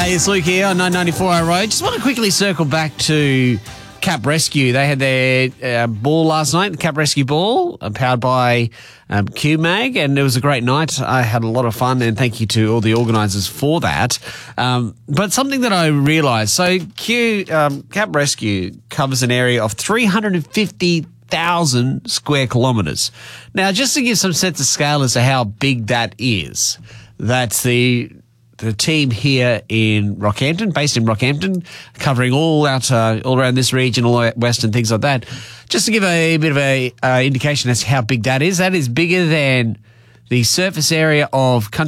Hey, it's Luke here on 994 Road. Just want to quickly circle back to Cap Rescue. They had their ball last night, the Cap Rescue Ball, powered by QMag, and it was a great night. I had a lot of fun, and thank you to all the organisers for that. But something that I realised, so Cap Rescue covers an area of 350,000 square kilometres. Now, just to give some sense of scale as to how big that is, that's the team here in Rockhampton, based in Rockhampton, covering all around this region, all out west and things like that. Just to give a bit of a indication as to how big that is bigger than the surface area of country